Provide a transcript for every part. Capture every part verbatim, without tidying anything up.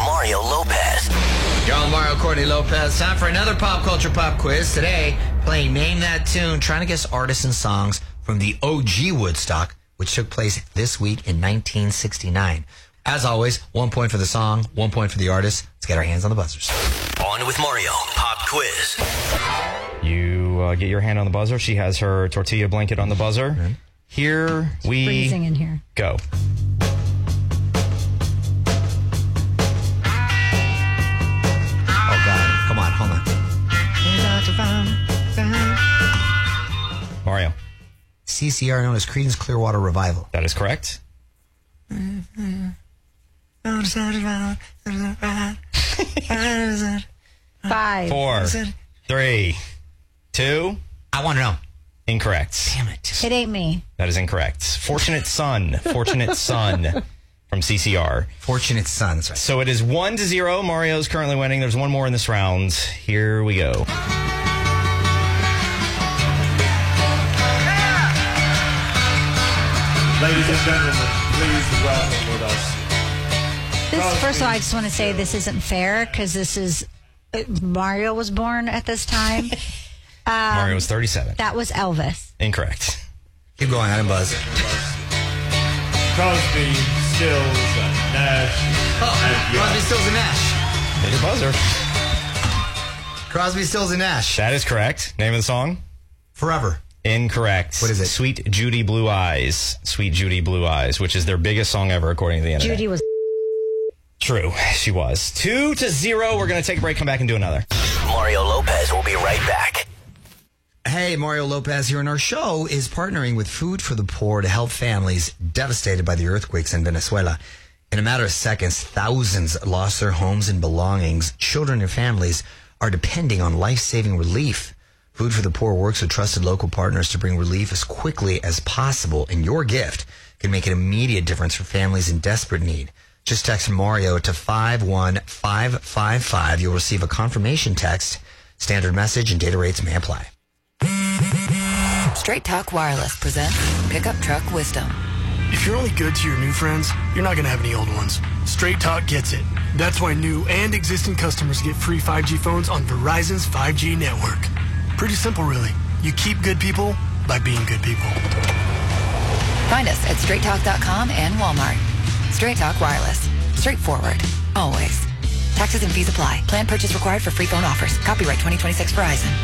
Mario Lopez. You're on Mario Courtney Lopez. Time for another pop culture pop quiz. Today, playing Name That Tune, trying to guess artists and songs from the O G Woodstock, which took place this week in nineteen sixty-nine. As always, one point for the song, one point for the artist. Let's get our hands on the buzzers. On with Mario, pop quiz. You uh, get your hand on the buzzer. She has her tortilla blanket on the buzzer. Mm-hmm. Here it's we freezing in here. Go. Oh, God. Come on, hold on. Mario. C C R, known as Creedence Clearwater Revival. That is correct. Five. Four. Three. Two. I want to know. Incorrect. Damn it. It ain't me. That is incorrect. Fortunate Son. Fortunate Son from C C R. Fortunate Son. That's right. So it is one to zero. Mario's currently winning. There's one more in this round. Here we go. Ladies and gentlemen, please welcome with us. This, first of all, I just want to say this isn't fair because this is uh, Mario was born at this time. Um, Mario was thirty-seven. That was Elvis. Incorrect. Keep going. I didn't buzz. Crosby, Stills, and Nash. Oh, and Crosby, Young. Stills, and Nash. Hit your buzzer. Crosby, Stills, and Nash. That is correct. Name of the song? Forever. Incorrect. What is it? Sweet Judy Blue Eyes. Sweet Judy Blue Eyes, which is their biggest song ever, according to the internet. Judy was. True. She was. Two to zero. We're going to take a break, come back, and do another. Mario Lopez will be right back. Hey, Mario Lopez here, and our show is partnering with Food for the Poor to help families devastated by the earthquakes in Venezuela. In a matter of seconds, thousands lost their homes and belongings. Children and families are depending on life-saving relief. Food for the Poor works with trusted local partners to bring relief as quickly as possible, and your gift can make an immediate difference for families in desperate need. Just text Mario to five one five five five. You'll receive a confirmation text. Standard message and data rates may apply. Straight Talk Wireless presents Pickup Truck Wisdom. If you're only good to your new friends, you're not going to have any old ones. Straight Talk gets it. That's why new and existing customers get free five G phones on Verizon's five G network. Pretty simple, really. You keep good people by being good people. Find us at straight talk dot com and Walmart. Straight Talk Wireless. Straightforward. Always. Taxes and fees apply. Plan purchase required for free phone offers. Copyright twenty twenty-six Verizon.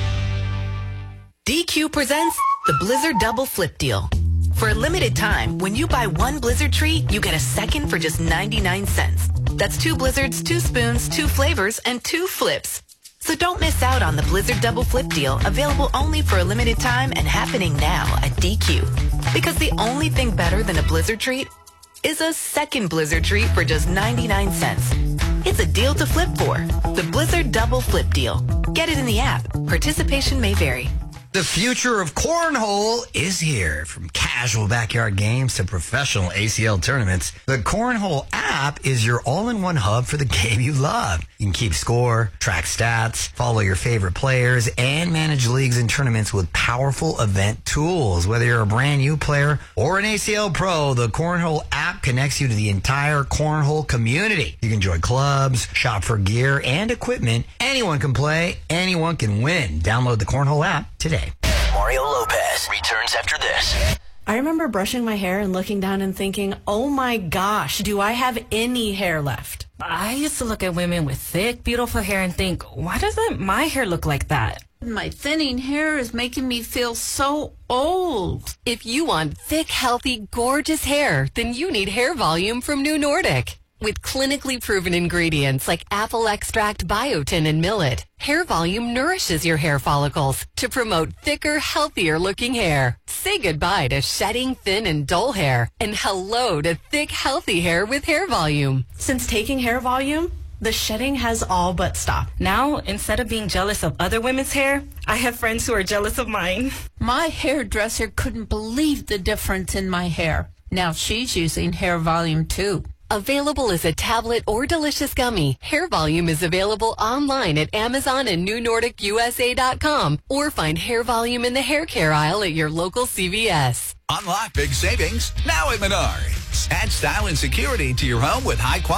D Q presents the Blizzard Double Flip Deal. For a limited time, when you buy one Blizzard treat, you get a second for just ninety-nine cents. That's two Blizzards, two spoons, two flavors, and two flips. So don't miss out on the Blizzard Double Flip Deal, available only for a limited time and happening now at D Q. Because the only thing better than a Blizzard treat is a second Blizzard treat for just ninety-nine cents. It's a deal to flip for. The Blizzard Double Flip Deal. Get it in the app. Participation may vary. The future of cornhole is here. From casual backyard games to professional A C L tournaments, the Cornhole app is your all-in-one hub for the game you love. You can keep score, track stats, follow your favorite players, and manage leagues and tournaments with powerful event tools. Whether you're a brand new player or an A C L pro, the Cornhole app connects you to the entire cornhole community. You can join clubs, shop for gear and equipment. Anyone can play, anyone can win. Download the Cornhole app today. Mario Lopez returns after this. I remember brushing my hair and looking down and thinking, oh my gosh, do I have any hair left? I used to look at women with thick, beautiful hair and think, why doesn't my hair look like that? My thinning hair is making me feel so old. If you want thick, healthy, gorgeous hair, then you need Hair Volume from New Nordic. With clinically proven ingredients like apple extract, biotin, and millet, Hair Volume nourishes your hair follicles to promote thicker, healthier-looking hair. Say goodbye to shedding, thin, and dull hair, and hello to thick, healthy hair with Hair Volume. Since taking Hair Volume, the shedding has all but stopped. Now, instead of being jealous of other women's hair, I have friends who are jealous of mine. My hairdresser couldn't believe the difference in my hair. Now she's using Hair Volume too. Available as a tablet or delicious gummy, Hair Volume is available online at Amazon and New Nordic U S A dot com, or find Hair Volume in the hair care aisle at your local C V S. Unlock big savings now at Menards. Add style and security to your home with high quality.